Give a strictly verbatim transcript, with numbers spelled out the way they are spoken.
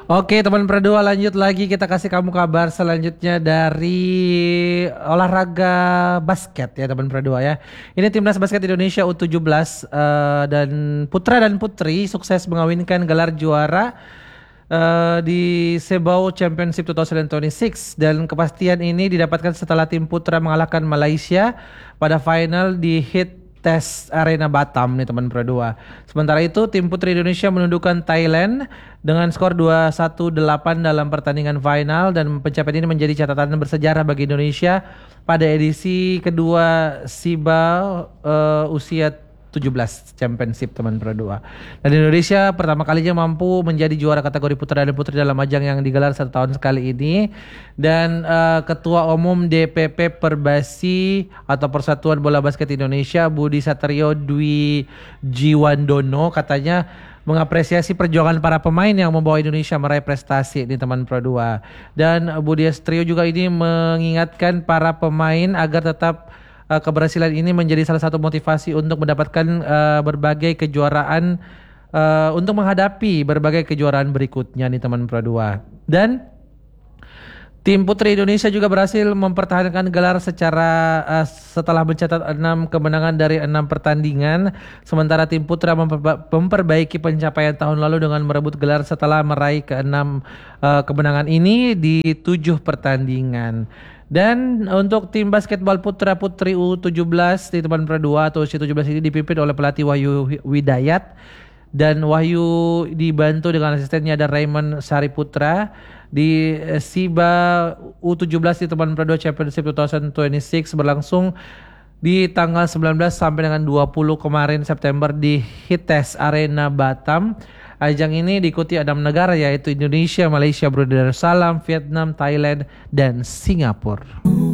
Oke teman berdua, lanjut lagi kita kasih kamu kabar selanjutnya dari olahraga basket ya teman berdua ya. Ini timnas basket Indonesia U tujuh belas eh, dan putra dan putri sukses mengawinkan gelar juara eh, di Sebau Championship dua ribu dua puluh enam, dan kepastian ini didapatkan setelah tim putra mengalahkan Malaysia pada final di Heat Tes Arena Batam nih teman berdua. Sementara itu tim putri Indonesia menundukkan Thailand dengan skor dua satu delapan dalam pertandingan final, dan pencapaian ini menjadi catatan bersejarah bagi Indonesia pada edisi kedua SIBA uh, usia tujuh belas Championship teman berdua. Dan Indonesia pertama kalinya mampu menjadi juara kategori putra dan putri dalam ajang yang digelar satu tahun sekali ini. Dan uh, Ketua Umum D P P Perbasi atau Persatuan Bola Basket Indonesia Budi Satrio Dwi Jiwandono katanya mengapresiasi perjuangan para pemain yang membawa Indonesia meraih prestasi ini teman berdua. Dan Budi Satrio juga ini mengingatkan para pemain agar tetap Uh, keberhasilan ini menjadi salah satu motivasi untuk mendapatkan uh, berbagai kejuaraan uh, untuk menghadapi berbagai kejuaraan berikutnya nih teman berdua. Dan tim putri Indonesia juga berhasil mempertahankan gelar secara uh, setelah mencatat enam kemenangan dari enam pertandingan. Sementara tim putra memperba- memperbaiki pencapaian tahun lalu dengan merebut gelar setelah meraih keenam uh, kemenangan ini di tujuh pertandingan. Dan untuk tim basketbal putra putri U tujuh belas di teman berdua atau usia tujuh belas ini dipimpin oleh pelatih Wahyu Widayat, dan Wahyu dibantu dengan asistennya ada Raymond Sariputra. Di SIBA U tujuh belas di teman berdua Championship dua ribu dua puluh enam berlangsung di tanggal sembilan belas sampai dengan dua puluh kemarin September di Heat Tes Arena Batam. Ajang ini diikuti enam negara yaitu Indonesia, Malaysia, Brunei Darussalam, Vietnam, Thailand, dan Singapura.